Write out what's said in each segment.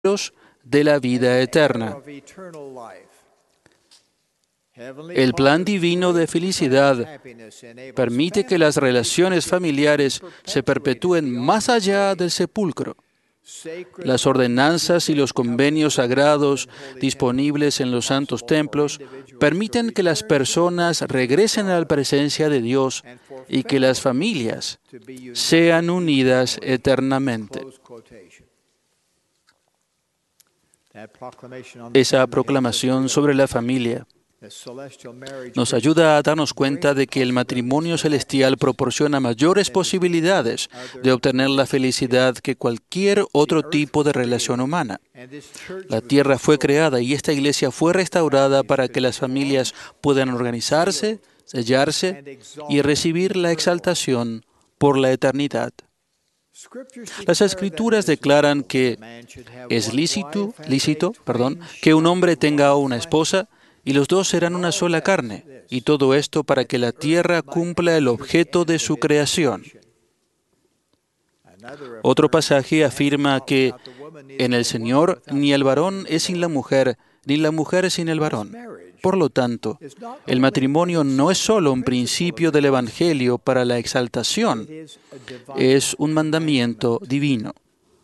de la vida eterna. El plan divino de felicidad permite que las relaciones familiares se perpetúen más allá del sepulcro. Las ordenanzas y los convenios sagrados disponibles en los santos templos permiten que las personas regresen a la presencia de Dios y que las familias sean unidas eternamente. Esa proclamación sobre la familia nos ayuda a darnos cuenta de que el matrimonio celestial proporciona mayores posibilidades de obtener la felicidad que cualquier otro tipo de relación humana. La tierra fue creada y esta iglesia fue restaurada para que las familias puedan organizarse, sellarse y recibir la exaltación por la eternidad. Las Escrituras declaran que es lícito, que un hombre tenga una esposa y los dos serán una sola carne, y todo esto para que la tierra cumpla el objeto de su creación. Otro pasaje afirma que en el Señor ni el varón es sin la mujer, ni la mujer es sin el varón. Por lo tanto, el matrimonio no es solo un principio del Evangelio para la exaltación, es un mandamiento divino.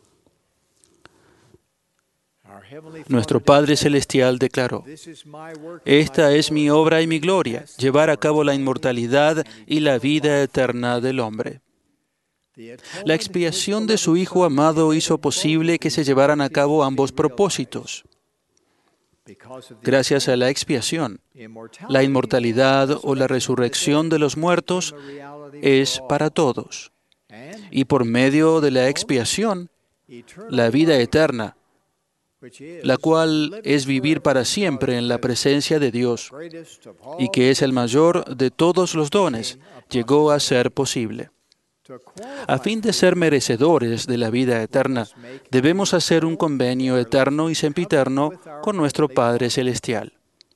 Nuestro Padre Celestial declaró: «Esta es mi obra y mi gloria, llevar a cabo la inmortalidad y la vida eterna del hombre». La expiación de su Hijo amado hizo posible que se llevaran a cabo ambos propósitos. Gracias a la expiación, la inmortalidad o la resurrección de los muertos es para todos. Y por medio de la expiación, la vida eterna, la cual es vivir para siempre en la presencia de Dios y que es el mayor de todos los dones, llegó a ser posible. A fin de ser merecedores de la vida eterna, debemos hacer un convenio eterno y sempiterno con nuestro Padre Celestial.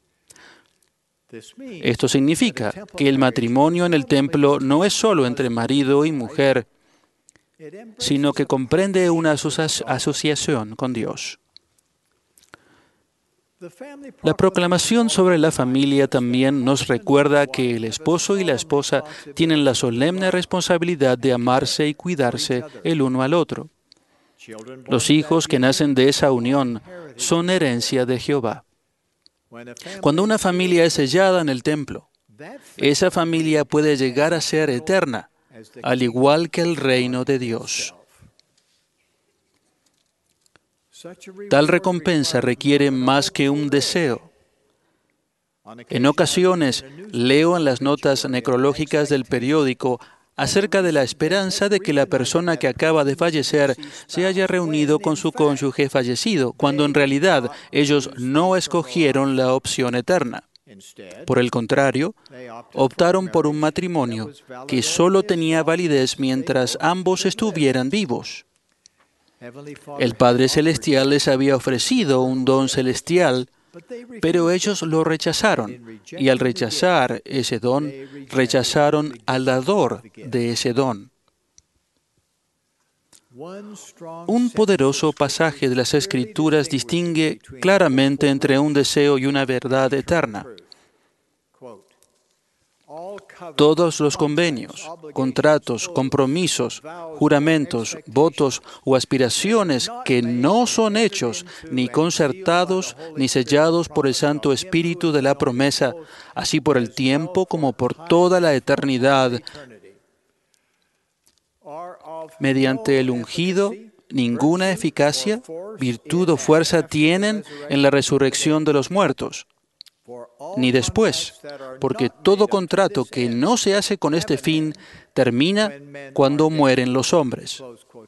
Esto significa que el matrimonio en el templo no es solo entre marido y mujer, sino que comprende una asociación con Dios. La proclamación sobre la familia también nos recuerda que el esposo y la esposa tienen la solemne responsabilidad de amarse y cuidarse el uno al otro. Los hijos que nacen de esa unión son herencia de Jehová. Cuando una familia es sellada en el templo, esa familia puede llegar a ser eterna, al igual que el reino de Dios. Tal recompensa requiere más que un deseo. En ocasiones, leo en las notas necrológicas del periódico acerca de la esperanza de que la persona que acaba de fallecer se haya reunido con su cónyuge fallecido, cuando en realidad ellos no escogieron la opción eterna. Por el contrario, optaron por un matrimonio que solo tenía validez mientras ambos estuvieran vivos. El Padre Celestial les había ofrecido un don celestial, pero ellos lo rechazaron, y al rechazar ese don, rechazaron al dador de ese don. Un poderoso pasaje de las Escrituras distingue claramente entre un deseo y una verdad eterna. Todos los convenios, contratos, compromisos, juramentos, votos o aspiraciones que no son hechos, ni concertados, ni sellados por el Santo Espíritu de la promesa, así por el tiempo como por toda la eternidad, mediante el ungido, ninguna eficacia, virtud o fuerza tienen en la resurrección de los muertos, ni después, porque todo contrato que no se hace con este fin termina cuando mueren los hombres.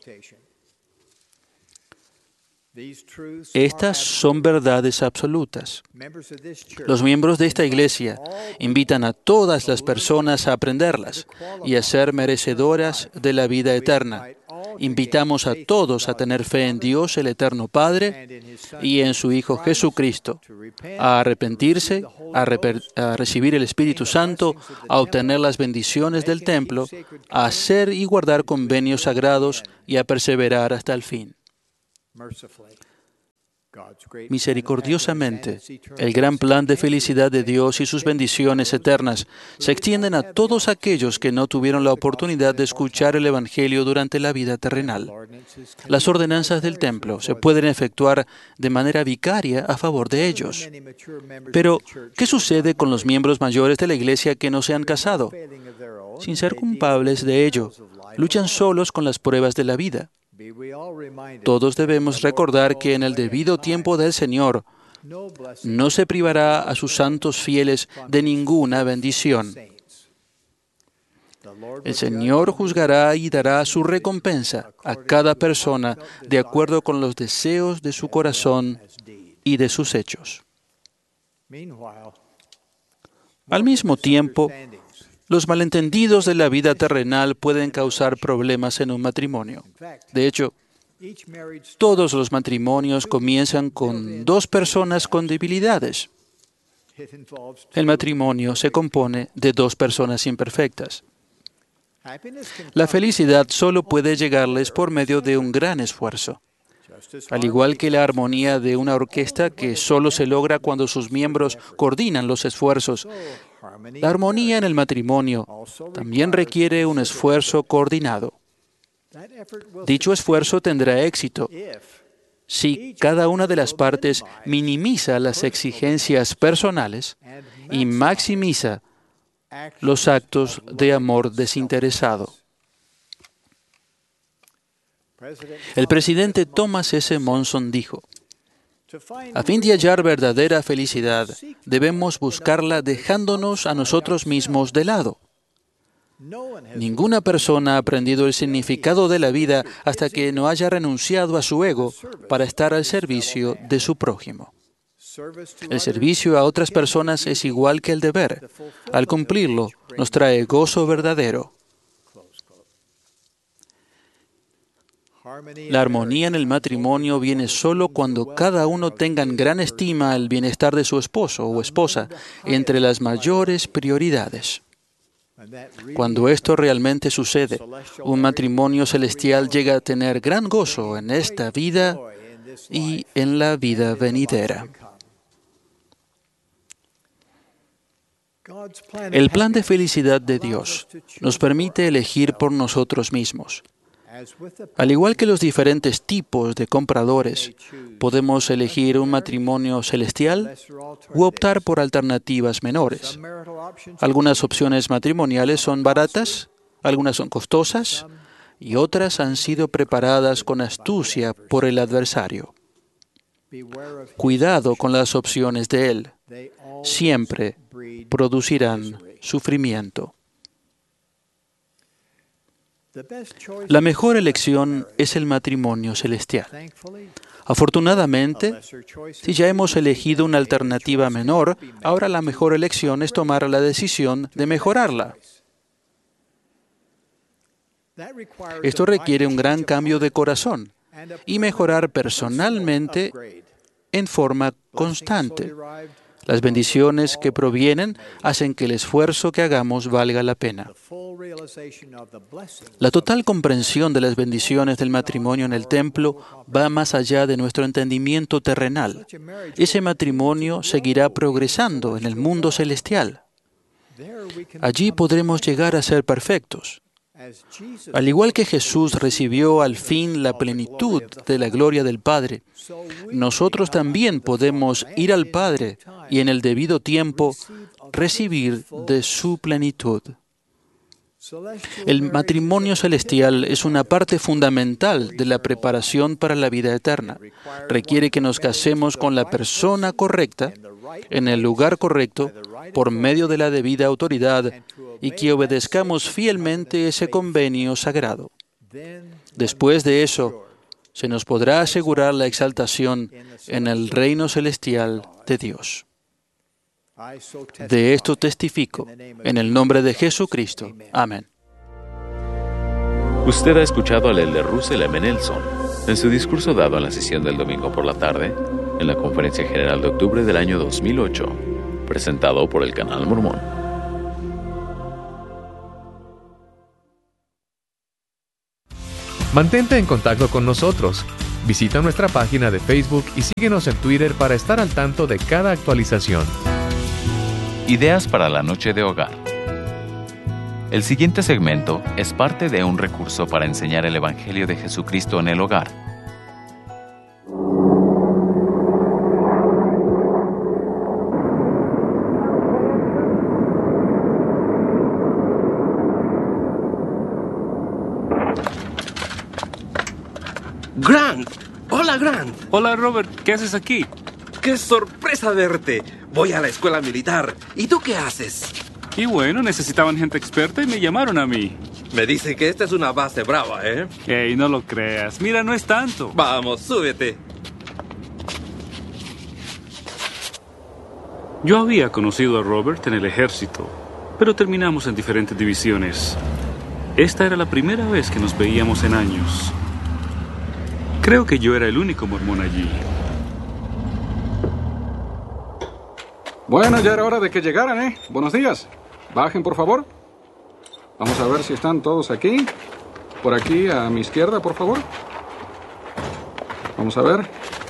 Estas son verdades absolutas. Los miembros de esta iglesia invitan a todas las personas a aprenderlas y a ser merecedoras de la vida eterna. Invitamos a todos a tener fe en Dios, el Eterno Padre, y en su Hijo Jesucristo, a arrepentirse, a recibir el Espíritu Santo, a obtener las bendiciones del templo, a hacer y guardar convenios sagrados y a perseverar hasta el fin. Misericordiosamente, el gran plan de felicidad de Dios y sus bendiciones eternas se extienden a todos aquellos que no tuvieron la oportunidad de escuchar el Evangelio durante la vida terrenal. Las ordenanzas del templo se pueden efectuar de manera vicaria a favor de ellos. Pero, ¿qué sucede con los miembros mayores de la Iglesia que no se han casado? Sin ser culpables de ello, luchan solos con las pruebas de la vida. Todos debemos recordar que en el debido tiempo del Señor no se privará a sus santos fieles de ninguna bendición. El Señor juzgará y dará su recompensa a cada persona de acuerdo con los deseos de su corazón y de sus hechos. Al mismo tiempo, los malentendidos de la vida terrenal pueden causar problemas en un matrimonio. De hecho, todos los matrimonios comienzan con dos personas con debilidades. El matrimonio se compone de dos personas imperfectas. La felicidad solo puede llegarles por medio de un gran esfuerzo. Al igual que la armonía de una orquesta que solo se logra cuando sus miembros coordinan los esfuerzos, la armonía en el matrimonio también requiere un esfuerzo coordinado. Dicho esfuerzo tendrá éxito si cada una de las partes minimiza las exigencias personales y maximiza los actos de amor desinteresado. El presidente Thomas S. Monson dijo: a fin de hallar verdadera felicidad, debemos buscarla dejándonos a nosotros mismos de lado. Ninguna persona ha aprendido el significado de la vida hasta que no haya renunciado a su ego para estar al servicio de su prójimo. El servicio a otras personas es igual que el deber. Al cumplirlo, nos trae gozo verdadero. La armonía en el matrimonio viene solo cuando cada uno tenga en gran estima el bienestar de su esposo o esposa entre las mayores prioridades. Cuando esto realmente sucede, un matrimonio celestial llega a tener gran gozo en esta vida y en la vida venidera. El plan de felicidad de Dios nos permite elegir por nosotros mismos. Al igual que los diferentes tipos de compradores, podemos elegir un matrimonio celestial u optar por alternativas menores. Algunas opciones matrimoniales son baratas, algunas son costosas y otras han sido preparadas con astucia por el adversario. Cuidado con las opciones de él. Siempre producirán sufrimiento. La mejor elección es el matrimonio celestial. Afortunadamente, si ya hemos elegido una alternativa menor, ahora la mejor elección es tomar la decisión de mejorarla. Esto requiere un gran cambio de corazón y mejorar personalmente en forma constante. Las bendiciones que provienen hacen que el esfuerzo que hagamos valga la pena. La total comprensión de las bendiciones del matrimonio en el templo va más allá de nuestro entendimiento terrenal. Ese matrimonio seguirá progresando en el mundo celestial. Allí podremos llegar a ser perfectos. Al igual que Jesús recibió al fin la plenitud de la gloria del Padre, nosotros también podemos ir al Padre y en el debido tiempo recibir de su plenitud. El matrimonio celestial es una parte fundamental de la preparación para la vida eterna. Requiere que nos casemos con la persona correcta, en el lugar correcto, por medio de la debida autoridad, y que obedezcamos fielmente ese convenio sagrado. Después de eso, se nos podrá asegurar la exaltación en el reino celestial de Dios. De esto testifico, en el nombre de Jesucristo. Amén. Usted ha escuchado al elder Russell M. Nelson en su discurso dado en la sesión del domingo por la tarde, en la Conferencia General de octubre del año 2008, presentado por el Canal Mormón. Mantente en contacto con nosotros. Visita nuestra página de Facebook y síguenos en Twitter para estar al tanto de cada actualización. Ideas para la noche de hogar. El siguiente segmento es parte de un recurso para enseñar el Evangelio de Jesucristo en el hogar. Grant. Hola, Grant. Hola, Robert. ¿Qué haces aquí? ¡Qué sorpresa verte! Voy a la escuela militar. ¿Y tú qué haces? Y bueno, necesitaban gente experta y me llamaron a mí. Me dicen que esta es una base brava, ¿eh? Ey, no lo creas. Mira, no es tanto. Vamos, súbete. Yo había conocido a Robert en el ejército, pero terminamos en diferentes divisiones. Esta era la primera vez que nos veíamos en años. Creo que yo era el único mormón allí. Bueno, ya era hora de que llegaran, ¿eh? Buenos días. Bajen, por favor. Vamos a ver si están todos aquí. Por aquí, a mi izquierda, por favor. Vamos a ver.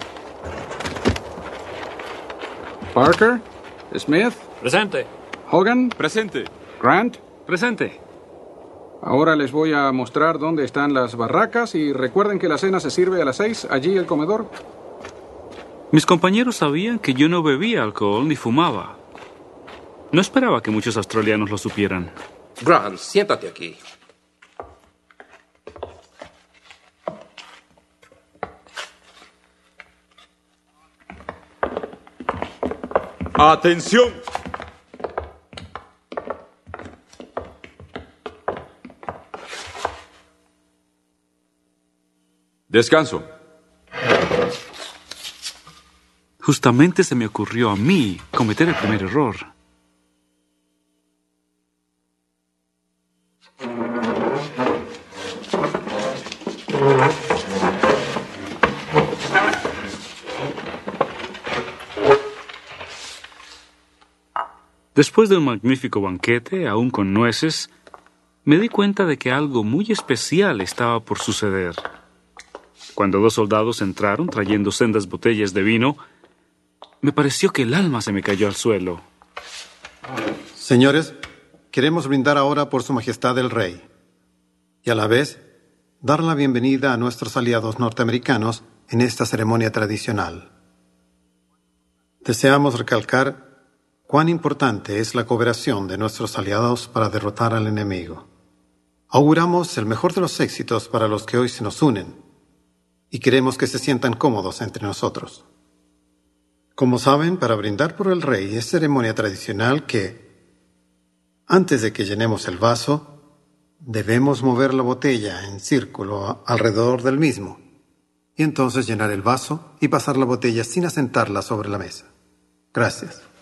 Parker. Smith. Presente. Hogan. Presente. Grant. Presente. Ahora les voy a mostrar dónde están las barracas y recuerden que la cena se sirve a las 6, allí el comedor. Mis compañeros sabían que yo no bebía alcohol ni fumaba. No esperaba que muchos australianos lo supieran. Grant, siéntate aquí. ¡Atención! Descanso. Justamente se me ocurrió a mí cometer el primer error. Después de un magnífico banquete, aún con nueces, me di cuenta de que algo muy especial estaba por suceder. Cuando 2 soldados entraron trayendo sendas botellas de vino, me pareció que el alma se me cayó al suelo. Señores, queremos brindar ahora por Su Majestad el Rey y a la vez dar la bienvenida a nuestros aliados norteamericanos en esta ceremonia tradicional. Deseamos recalcar cuán importante es la cooperación de nuestros aliados para derrotar al enemigo. Auguramos el mejor de los éxitos para los que hoy se nos unen y queremos que se sientan cómodos entre nosotros. Como saben, para brindar por el Rey es ceremonia tradicional que, antes de que llenemos el vaso, debemos mover la botella en círculo alrededor del mismo y entonces llenar el vaso y pasar la botella sin asentarla sobre la mesa. Gracias.